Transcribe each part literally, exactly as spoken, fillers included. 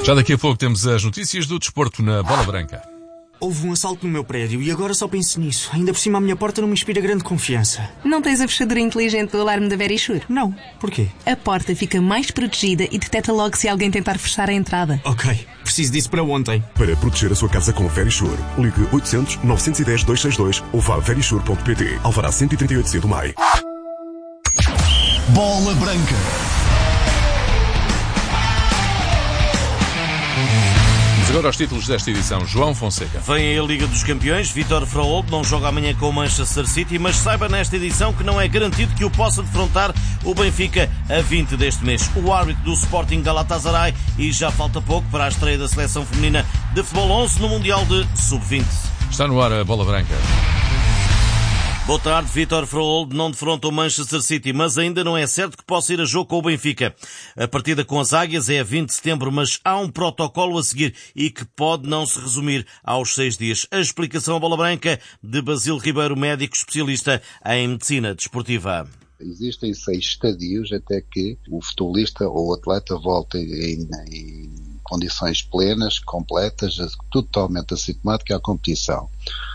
Já daqui a pouco temos as notícias do desporto na Bola Branca. Houve um assalto no meu prédio e agora só penso nisso. Ainda por cima a minha porta não me inspira grande confiança. Não tens a fechadura inteligente do alarme da Verisure? Não. Porquê? A porta fica mais protegida e detecta logo se alguém tentar fechar a entrada. Ok. Preciso disso para ontem. Para proteger a sua casa com Verisure, ligue oitocentos, novecentos e dez, duzentos e sessenta e dois ou vá a verisure ponto pt. Alvará cento e trinta e oito C do Maio. Bola Branca. Agora aos títulos desta edição, João Fonseca. Vem a Liga dos Campeões, Vítor Fraold não joga amanhã com o Manchester City, mas saiba nesta edição que não é garantido que o possa defrontar o Benfica a vinte deste mês. O árbitro do Sporting Galatasaray, e já falta pouco para a estreia da seleção feminina de futebol onze no Mundial de sub vinte. Está no ar a Bola Branca. Boa tarde, Vítor Fraold não defronta o Manchester City, mas ainda não é certo que possa ir a jogo com o Benfica. A partida com as Águias é a vinte de setembro, mas há um protocolo a seguir e que pode não se resumir aos seis dias. A explicação à Bola Branca de Basílio Ribeiro, médico especialista em medicina desportiva. Existem seis estadios até que o futebolista ou o atleta volte em, em condições plenas, completas, totalmente assintomática à competição.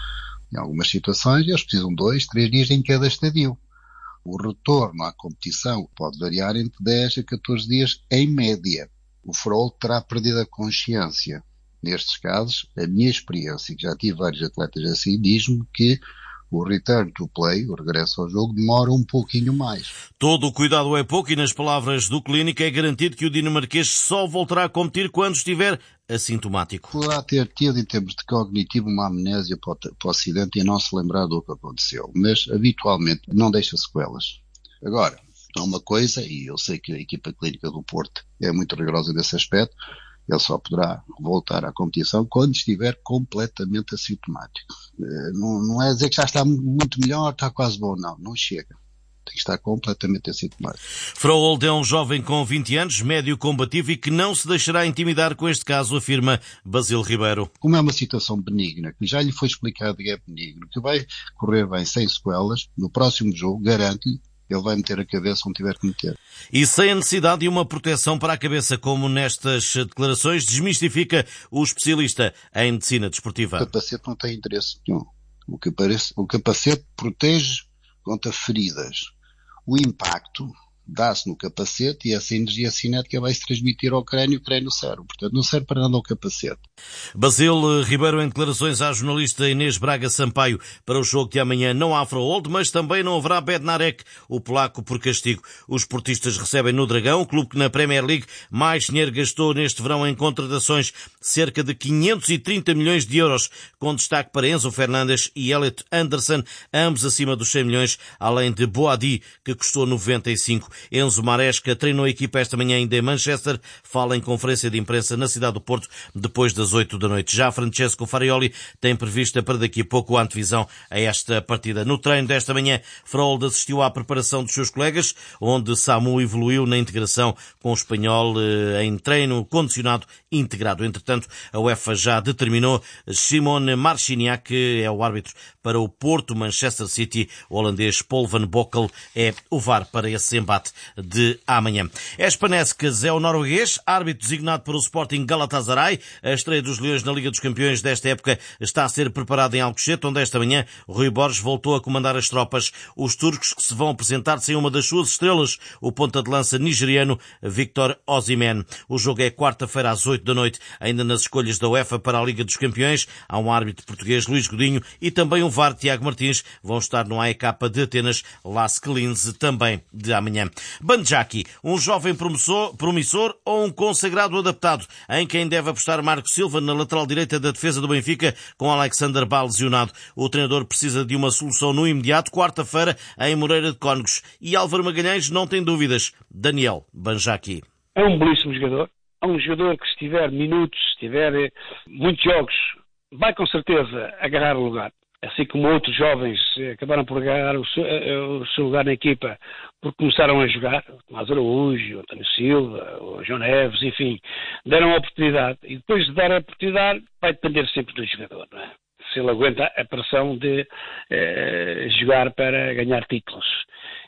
Em algumas situações, eles precisam de dois, três dias em cada estadio. O retorno à competição pode variar entre dez a catorze dias em média. O Fraold terá perdido a consciência. Nestes casos, a minha experiência, que já tive vários atletas assim, diz-me que o return to play, o regresso ao jogo, demora um pouquinho mais. Todo o cuidado é pouco e, nas palavras do clínico, é garantido que o dinamarquês só voltará a competir quando estiver assintomático. Poderá ter tido, em termos de cognitivo, uma amnésia para o acidente e não se lembrar do que aconteceu, mas habitualmente não deixa sequelas. Agora, há uma coisa, e eu sei que a equipa clínica do Porto é muito rigorosa nesse aspecto, ele só poderá voltar à competição quando estiver completamente assintomático. Não, não é dizer que já está muito melhor, está quase bom, não, não chega. Tem que estar completamente assintomático. Fraold é um jovem com vinte anos, médio combativo e que não se deixará intimidar com este caso, afirma Basílio Ribeiro. Como é uma situação benigna, que já lhe foi explicado que é benigno, que vai correr bem sem sequelas, no próximo jogo, garanto-lhe, ele vai meter a cabeça onde tiver que meter. E sem a necessidade de uma proteção para a cabeça, como nestas declarações, desmistifica o especialista em medicina desportiva. O capacete não tem interesse nenhum. O capacete, o capacete protege contra feridas. O impacto dá-se no capacete e essa energia cinética vai se transmitir ao crânio e o crânio no cérebro. Portanto, não serve para nada o capacete. Basílio Ribeiro em declarações à jornalista Inês Braga Sampaio. Para o jogo de amanhã não há Fraold, mas também não haverá Bednarek, o polaco, por castigo. Os portistas recebem no Dragão, o clube que na Premier League mais dinheiro gastou neste verão em contratações, cerca de quinhentos e trinta milhões de euros, com destaque para Enzo Fernandes e Elliot Anderson, ambos acima dos cem milhões, além de Boadi, que custou noventa e cinco. Enzo Maresca treinou a equipa esta manhã ainda em Manchester, fala em conferência de imprensa na cidade do Porto, depois das oito da noite. Já Francesco Farioli tem prevista para daqui a pouco a antevisão a esta partida. No treino desta manhã, Fraold assistiu à preparação dos seus colegas, onde Samu evoluiu na integração com o espanhol em treino condicionado integrado. Entretanto, a UEFA já determinou Simone Marciniak, que é o árbitro para o Porto Manchester City. O holandês Paul van Bokel é o V A R para esse embate de amanhã. Espanésquez é o norueguês, árbitro designado para o Sporting Galatasaray. A estreia dos Leões na Liga dos Campeões desta época está a ser preparada em Alcochete, onde esta manhã Rui Borges voltou a comandar as tropas. Os turcos que se vão apresentar sem uma das suas estrelas, o ponta de lança nigeriano Victor Osimhen. O jogo é quarta-feira às oito da noite. Ainda nas escolhas da UEFA para a Liga dos Campeões, há um árbitro português, Luís Godinho, e também um V A R, Tiago Martins. Vão estar no A E K de Atenas, Lask Linz, também de amanhã. Bandjaki, um jovem promissor, promissor ou um consagrado adaptado, em quem deve apostar Marco Silva na lateral direita da defesa do Benfica, com Alexander Bá lesionado. O treinador precisa de uma solução no imediato, quarta-feira, em Moreira de Cónegos. E Álvaro Magalhães não tem dúvidas. Daniel Bandjaki. É um belíssimo jogador. É um jogador que, se tiver minutos, se tiver muitos jogos, vai com certeza agarrar o lugar. Assim como outros jovens acabaram por agarrar o seu, o seu lugar na equipa porque começaram a jogar, Tomás Araújo, António Silva, o João Neves, enfim, deram a oportunidade. E depois de dar a oportunidade, vai depender sempre do jogador, não é? Se ele aguenta a pressão de eh, jogar para ganhar títulos.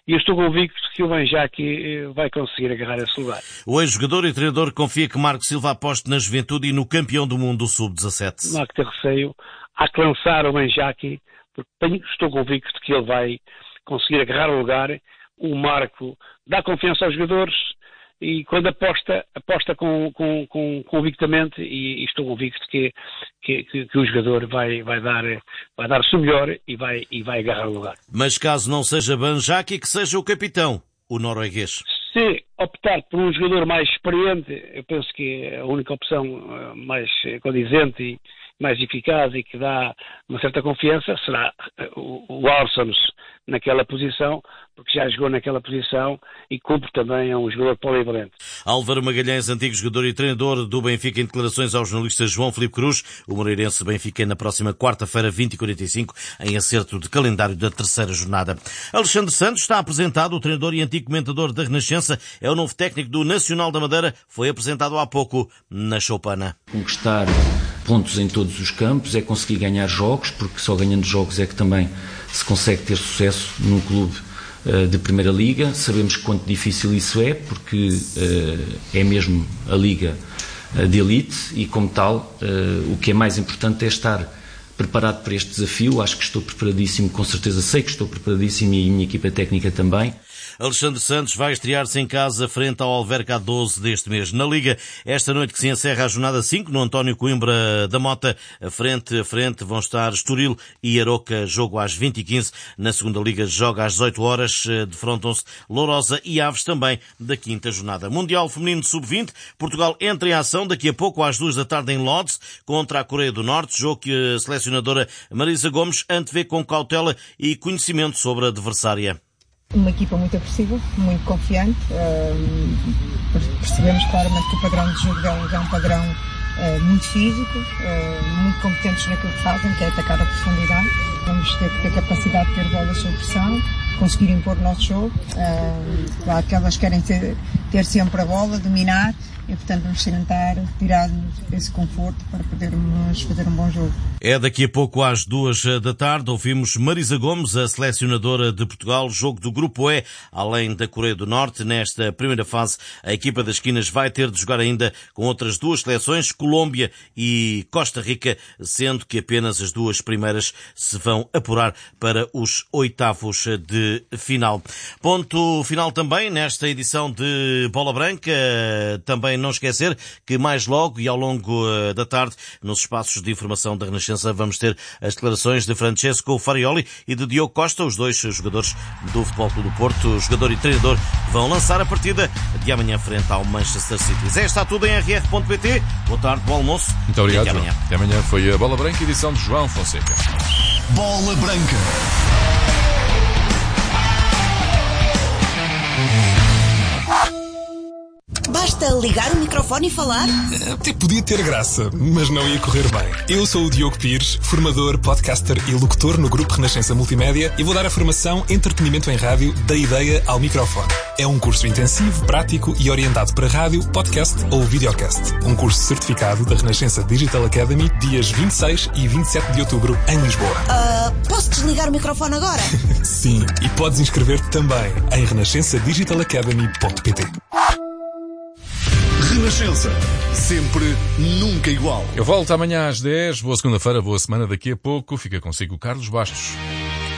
e eu estou convicto que o Benjaki vai conseguir agarrar esse lugar. O ex-jogador e treinador confia que Marco Silva aposte na juventude e no campeão do mundo sub dezassete. Não há que ter receio, há que lançar o Benjaki, porque tenho, estou convicto que ele vai conseguir agarrar o lugar. O Marco dá confiança aos jogadores e quando aposta, aposta com, com, com, convictamente e, e estou convicto que, que, que, que o jogador vai, vai, dar, vai dar o seu melhor e vai, e vai agarrar o lugar. Mas caso não seja Benjaki, que seja o capitão, o norueguês. Se optar por um jogador mais experiente, eu penso que é a única opção mais condizente e mais eficaz e que dá uma certa confiança será o Arsons naquela posição, porque já jogou naquela posição e cumpre também a um jogador polivalente. Álvaro Magalhães, antigo jogador e treinador do Benfica, em declarações ao jornalista João Filipe Cruz. O moreirense Benfica na próxima quarta-feira, vinte e quarenta e cinco, em acerto de calendário da terceira jornada. Alexandre Santos está apresentado, o treinador e antigo comentador da Renascença, é o novo técnico do Nacional da Madeira, foi apresentado há pouco na Choupana. Conquistar pontos em todos os campos, é conseguir ganhar jogos, porque só ganhando jogos é que também se consegue ter sucesso num clube uh, de Primeira Liga. Sabemos quanto difícil isso é, porque uh, é mesmo a Liga uh, de elite e, como tal, uh, o que é mais importante é estar preparado para este desafio. Acho que estou preparadíssimo, com certeza sei que estou preparadíssimo e a minha equipa técnica também. Alexandre Santos vai estrear-se em casa frente ao Alverca a doze deste mês. Na Liga, esta noite que se encerra a jornada cinco, no António Coimbra da Mota, frente a frente vão estar Estoril e Aroca, jogo às vinte e quinze. Na segunda Liga joga às dezoito horas, defrontam-se Lourosa e Aves também da quinta jornada. Mundial Feminino de sub vinte, Portugal entra em ação daqui a pouco às duas da tarde em Lodz, contra a Coreia do Norte, jogo que a selecionadora Marisa Gomes antevê com cautela e conhecimento sobre a adversária. Uma equipa muito agressiva, muito confiante. Uh, percebemos claramente que o padrão de jogo delas é um padrão uh, muito físico, uh, muito competentes naquilo que fazem, que é atacar a profundidade. Vamos ter que ter capacidade de ter bolas sob pressão, conseguir impor o nosso jogo. Uh, claro que elas querem ter, ter sempre a bola, dominar, e portanto vamos tentar tirar-nos esse conforto para podermos fazer um bom jogo. É daqui a pouco às duas da tarde, ouvimos Marisa Gomes, a selecionadora de Portugal, jogo do Grupo E, além da Coreia do Norte. Nesta primeira fase, a equipa das esquinas vai ter de jogar ainda com outras duas seleções, Colômbia e Costa Rica, sendo que apenas as duas primeiras se vão apurar para os oitavos de final. Ponto final também nesta edição de Bola Branca. Também não esquecer que mais logo e ao longo da tarde, nos espaços de informação da Renascença, vamos ter as declarações de Francesco Farioli e de Diogo Costa, os dois jogadores do Futebol Clube do Porto, jogador e treinador, vão lançar a partida de amanhã frente ao Manchester City. É, está tudo em r r ponto p t. Boa tarde, bom almoço. Muito obrigado, e até João. amanhã. Até amanhã. Foi a Bola Branca, edição de João Fonseca. Bola Branca. Basta ligar o microfone e falar? Até podia ter graça, mas não ia correr bem. Eu sou o Diogo Pires, formador, podcaster e locutor no Grupo Renascença Multimédia e vou dar a formação Entretenimento em Rádio da ideia ao microfone. É um curso intensivo, prático e orientado para rádio, podcast ou videocast. Um curso certificado da Renascença Digital Academy, dias vinte e seis e vinte e sete de outubro, em Lisboa. Uh, posso desligar o microfone agora? Sim, e podes inscrever-te também em renascença digital academy ponto p t. Renascença. Sempre, nunca igual. Eu volto amanhã às dez. Boa segunda-feira, boa semana. Daqui a pouco fica consigo o Carlos Bastos.